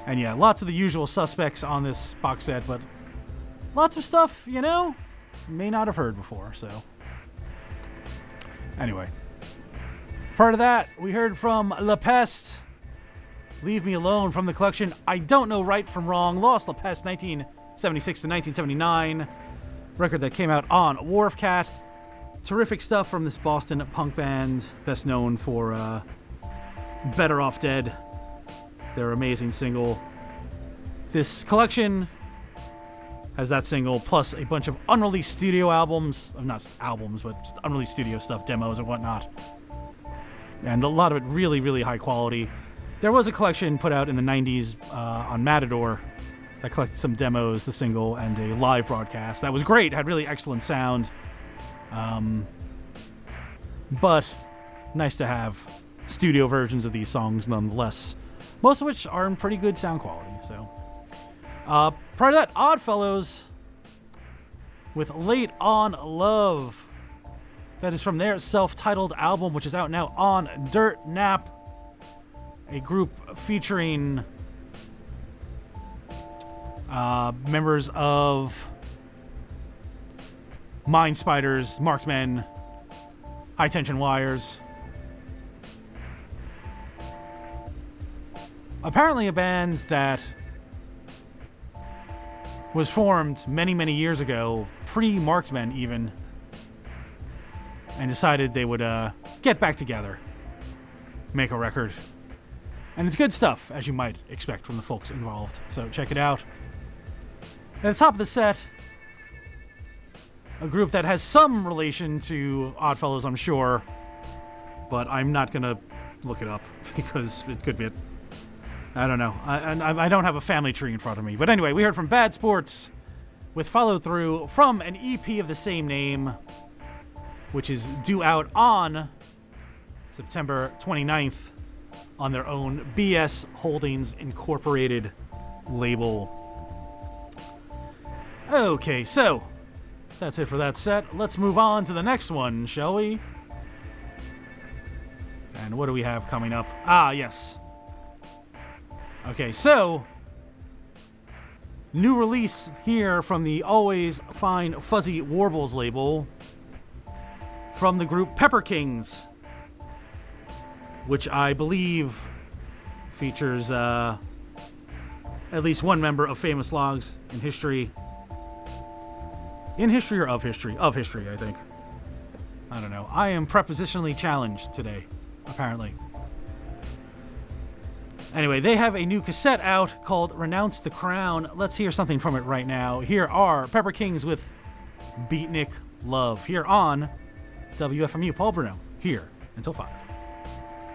And yeah, lots of the usual suspects on this box set, but lots of stuff, you may not have heard before, so. Anyway. Part of that, we heard from La Peste, Leave Me Alone, from the collection I Don't Know Right From Wrong, Lost La Peste, 1976 to 1979. Record that came out on Wharf Cat. Terrific stuff from this Boston punk band, best known for Better Off Dead, their amazing single. This collection has that single, plus a bunch of unreleased studio albums. Not albums, but just unreleased studio stuff, demos and whatnot. And a lot of it really, really high quality. There was a collection put out in the 90s on Matador that collected some demos, the single, and a live broadcast. That was great, had really excellent sound. But nice to have studio versions of these songs nonetheless, most of which are in pretty good sound quality. So, part of that, Oddfellows with Late on Love. That is from their self-titled album, which is out now on Dirt Nap, a group featuring members of Mind Spiders, Marksmen, High Tension Wires. Apparently a band that was formed many, many years ago, pre-Marksmen even, and decided they would get back together, make a record. And it's good stuff, as you might expect from the folks involved. So check it out. At the top of the set, a group that has some relation to Oddfellows, I'm sure, but I'm not going to look it up because it could be I don't know. I don't have a family tree in front of me. But anyway, we heard from Bad Sports with Follow Through from an EP of the same name, which is due out on September 29th on their own BS Holdings Incorporated label. Okay, so that's it for that set. Let's move on to the next one, shall we? And what do we have coming up? Ah, yes. Okay, so new release here from the Always Fine Fuzzy Warbles label from the group Pepper Kings, which I believe features at least one member of Famous Logs in history. In history or of history? Of history, I think. I don't know. I am prepositionally challenged today, apparently. Anyway, they have a new cassette out called Renounce the Crown. Let's hear something from it right now. Here are Pepper Kings with Beatnik Love here on WFMU. Paul Bruno, here until 5.